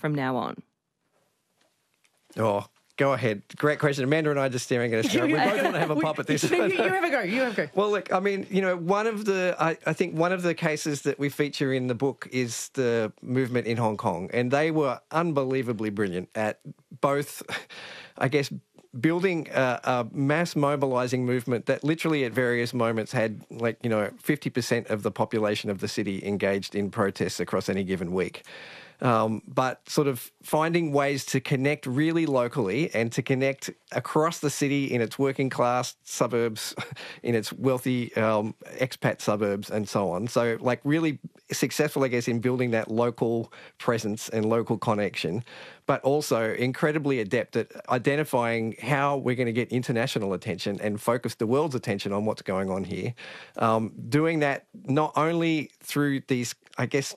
from now on? Oh, go ahead. Great question. Amanda and I are just staring at us. We both want to have a pop at this. You have a go. You have a go. Well, look, I mean, I think one of the cases that we feature in the book is the movement in Hong Kong, and they were unbelievably brilliant at both, I guess, building a mass mobilising movement that literally at various moments had 50% of the population of the city engaged in protests across any given week. But sort of finding ways to connect really locally and to connect across the city in its working class suburbs, in its wealthy expat suburbs and so on. So really successful, I guess, in building that local presence and local connection, but also incredibly adept at identifying how we're going to get international attention and focus the world's attention on what's going on here. Doing that not only through these, I guess,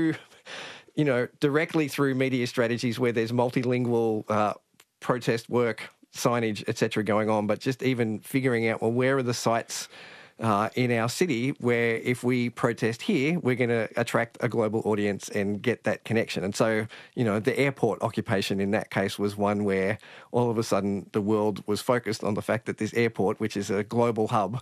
directly through media strategies where there's multilingual protest work, signage, etc. going on, but just even figuring out, where are the sites in our city where if we protest here, we're going to attract a global audience and get that connection. And so, the airport occupation in that case was one where all of a sudden the world was focused on the fact that this airport, which is a global hub,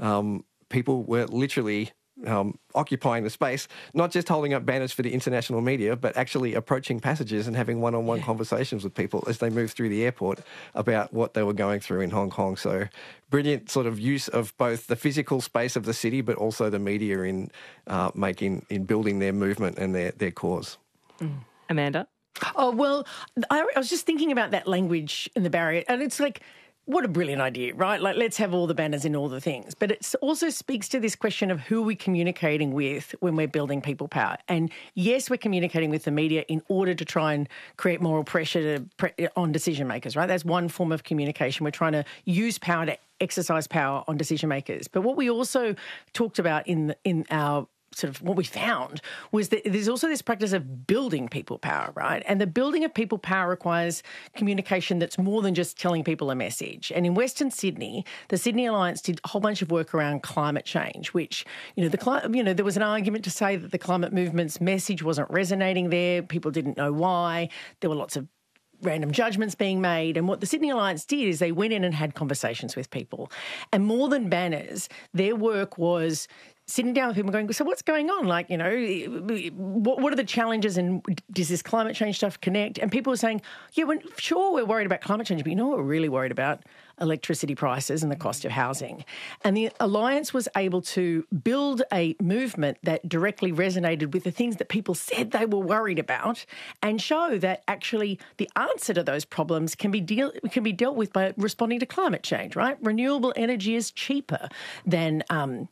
people were literally occupying the space, not just holding up banners for the international media, but actually approaching passengers and having one-on-one conversations with people as they move through the airport about what they were going through in Hong Kong. So brilliant sort of use of both the physical space of the city, but also the media in building their movement and their cause. Amanda? Oh, well, I was just thinking about that language in the barrier, and it's like, what a brilliant idea, right? Let's have all the banners in all the things. But it also speaks to this question of who we're communicating with when we're building people power. And yes, we're communicating with the media in order to try and create moral pressure on decision makers, right? That's one form of communication. We're trying to use power to exercise power on decision makers. But what we also talked about in our sort of what we found was that there's also this practice of building people power, right? And the building of people power requires communication that's more than just telling people a message. And in Western Sydney, the Sydney Alliance did a whole bunch of work around climate change, which, there was an argument to say that the climate movement's message wasn't resonating there. People didn't know why. There were lots of random judgments being made. And what the Sydney Alliance did is they went in and had conversations with people. And more than banners, their work was sitting down with people going, so what's going on? What are the challenges and does this climate change stuff connect? And people were saying, yeah, we're worried about climate change, but what we're really worried about? Electricity prices and the cost of housing. And the Alliance was able to build a movement that directly resonated with the things that people said they were worried about and show that actually the answer to those problems can be dealt with by responding to climate change, right? Renewable energy is cheaper than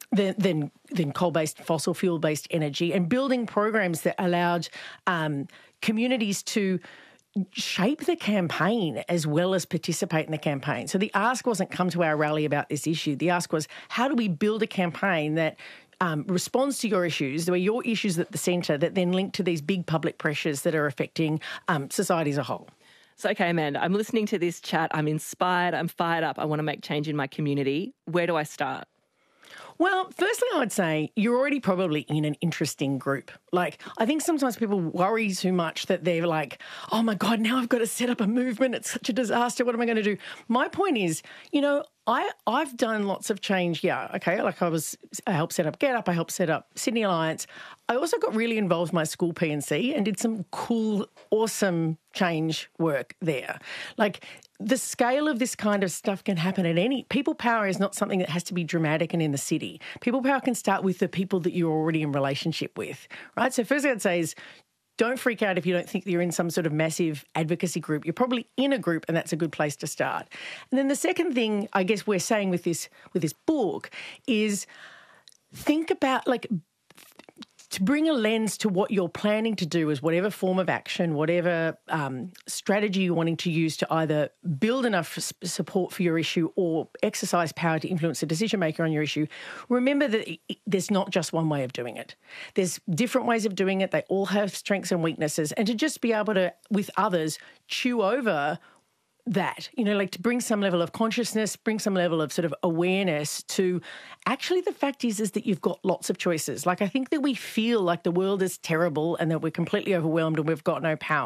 coal-based, fossil fuel-based energy, and building programs that allowed communities to shape the campaign as well as participate in the campaign. So the ask wasn't come to our rally about this issue. The ask was, how do we build a campaign that responds to your issues, where your issues at the centre, that then link to these big public pressures that are affecting society as a whole? So, okay, Amanda, I'm listening to this chat. I'm inspired. I'm fired up. I want to make change in my community. Where do I start? Well, firstly, I would say you're already probably in an interesting group. I think sometimes people worry too much that they're like, oh my God, now I've got to set up a movement. It's such a disaster. What am I going to do? My point is, I've done lots of change. Yeah, okay, I helped set up GetUp. I helped set up Sydney Alliance. I also got really involved in my school P&C and did some cool, awesome change work there. The scale of this kind of stuff can happen at any... People power is not something that has to be dramatic and in the city. People power can start with the people that you're already in relationship with, right? So first thing I'd say is, don't freak out if you don't think that you're in some sort of massive advocacy group. You're probably in a group, and that's a good place to start. And then the second thing I guess we're saying with this book is think about to bring a lens to what you're planning to do as whatever form of action, whatever strategy you're wanting to use to either build enough support for your issue or exercise power to influence the decision maker on your issue. Remember that there's not just one way of doing it. There's different ways of doing it. They all have strengths and weaknesses. And to just be able to, with others, chew over that, to bring some level of consciousness, bring some level of sort of awareness to actually the fact is that you've got lots of choices. I think that we feel like the world is terrible and that we're completely overwhelmed and we've got no power.